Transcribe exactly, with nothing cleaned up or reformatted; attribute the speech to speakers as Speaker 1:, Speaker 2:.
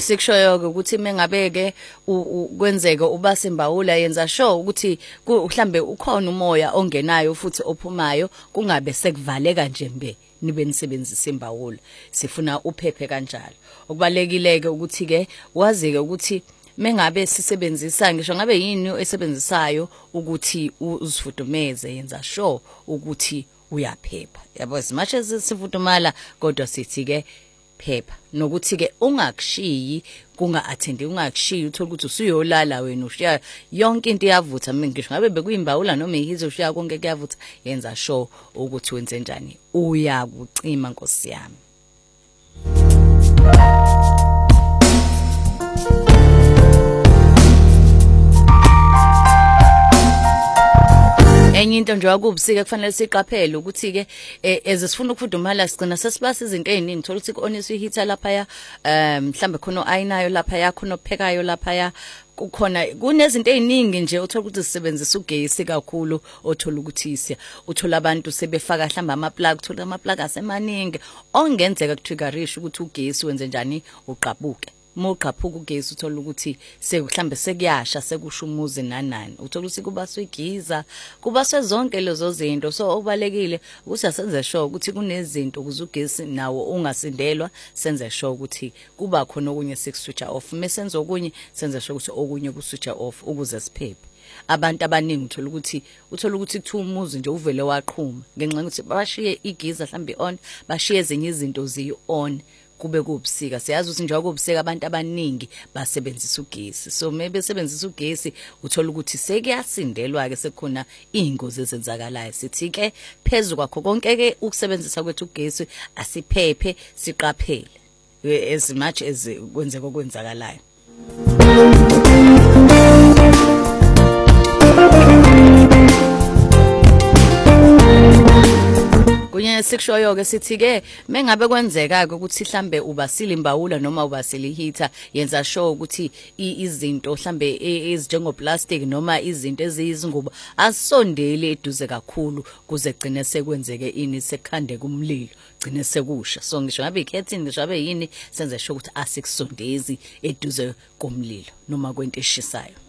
Speaker 1: esikushoyo ukuthi mengabeke kwenzeke uba sembawula yenza sure ukuthi mhlambe ukhona umoya ongenayo futhi ophumayo kungabe sekuvaleka nje mbe nibe nisebenzisa imbawula sifuna uphephe kanjalo okubalekileke ukuthi ke wazike ukuthi mengabe sisebenzisa ngisho ngabe yini esebenzisayo ukuthi uzifudumeze yenza sure ukuthi uyaphepha yabo as much as sifudumala kodwa sithi ke phepha nokuthi ke ungakushiyi kunga attend ungakushiyi uthola ukuthi usuyolala wena ushiya yonke into iyavutha ngisho ngabe bekuyimbawula noma ihizo ushiya konke kuyavutha yenza sure ukuthi wenze njani uyakucima Nkosi yami. Enye into nje wakubusika kufanele siqaphele ukuthi ke ezisifuna ukufudumala sigcina sesibasa izinto eziningi thola ukuthi ku-honest ihitha lapha ya mhlambe khona ayinayo lapha ya khona ophekayo lapha ya kukhona kunezinto eziningi nje uthola ukuthi sisebenzisa ugesi kakhulu othola ukuthi isiya uthola abantu sebefaka mhlamba ama plug uthola ama plug asemaningi ongenzeka kutriggerisha ukuthi ugesi wenze njani uqabuke moqaphuka ugesi uthola ukuthi semhlambe sekuyasha sekusha umuzi nanani uthola ukuthi kuba swegiza kuba sezonke lezo zinto so okubalekile ukuthi asenze sure ukuthi kunezinto ukuze ugesi nawo ungasindelwa senze sure ukuthi kuba khona okunye sekuswitcha off mesenze okunye senze sure ukuthi okunye kuswitcha off ukuze siphephe. Abantu abaningi uthola ukuthi uthola ukuthi kuthiwa umuzi nje uvele waqhuma ngenxa yokuthi bashiye igiza mhlambe on bashiye ezinye izinto zi on kube kubusika siyazi ukuthi njengoba kubusika abantu abaningi basebenzisa ugesi so maybe sebenzisa ugesi uthola ukuthi sekuyasindelwa ke sekukhona ingozi ezenzakalayo sithi ke phezulu kwakho konke ke ukusebenzisa kwethu ugesi asiphephe siqaphele as much as kwenzeka okwenzakalayo. Kunye sikushoyo ke sithi ke mengabe kwenzeka ukuthi mhlambe ubasile imbawula noma ubasile ihitha yenza sure ukuthi izinto mhlambe ezinjengo plastic noma izinto eziyizingubo asondele eduze kakhulu kuze gcine sekwenzeke ini sekhande kumlilo gcine sekusha so ngisho ngabe ikhethi ngisho ngabe yini senze sure ukuthi asikusondezi eduze komlilo noma kwento eshisayo.